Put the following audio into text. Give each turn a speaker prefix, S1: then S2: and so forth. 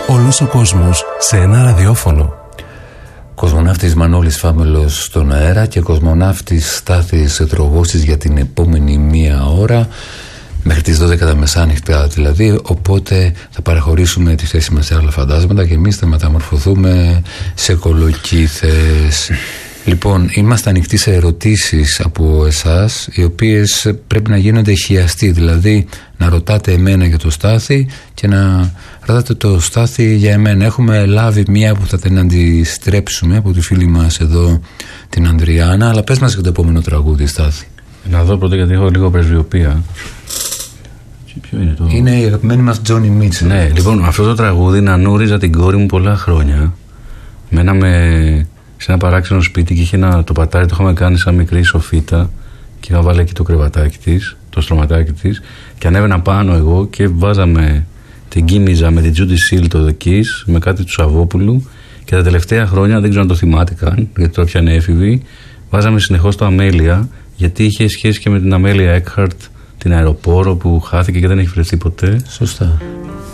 S1: Όλος ο κόσμος σε ένα ραδιόφωνο.
S2: Κοσμοναύτης Μανώλης Φάμελος στον αέρα και κοσμοναύτης Στάθης Τρογώσης για την επόμενη μία ώρα, μέχρι τις 12 τα μεσάνυχτα δηλαδή. Οπότε θα παραχωρήσουμε τη θέση μας σε άλλα φαντάσματα και εμείς θα μεταμορφωθούμε σε κολοκύθες. Λοιπόν, είμαστε ανοιχτοί σε ερωτήσεις από εσάς, οι οποίες πρέπει να γίνονται χιαστοί, δηλαδή να ρωτάτε εμένα για το Στάθη και να ρωτάτε το Στάθη για εμένα. Έχουμε λάβει μία που θα την αντιστρέψουμε από τη φίλη μας εδώ, την Ανδριάννα, αλλά πες μας για το επόμενο τραγούδι, Στάθη.
S3: Να δω πρώτα, γιατί έχω λίγο πρεσβειοποία.
S2: Ποιο είναι το... Είναι η αγαπημένη μας Τζόνι Μίτσελ.
S3: Ναι, λοιπόν, αυτό το τραγούδι να νούριζα την κόρη μου πολλά χρόνια. Μέναμε σε ένα παράξενο σπίτι και είχε το πατάρι, το είχαμε κάνει σαν μικρή σοφίτα και είχα βάλει εκεί το κρεβατάκι της, το στρωματάκι της, και ανέβαινα πάνω εγώ και βάζαμε την Κίμιζα με την Τζούντι Σιλ, το The Kiss, με κάτι του Σαββόπουλου, και τα τελευταία χρόνια, δεν ξέρω αν το θυμάται καν, γιατί τώρα πια είναι έφηβη, βάζαμε συνεχώς το Αμέλεια, γιατί είχε σχέση και με την Αμέλεια Έκχαρτ, την Αεροπόρο που χάθηκε και δεν έχει βρεθεί ποτέ.
S2: Σωστά.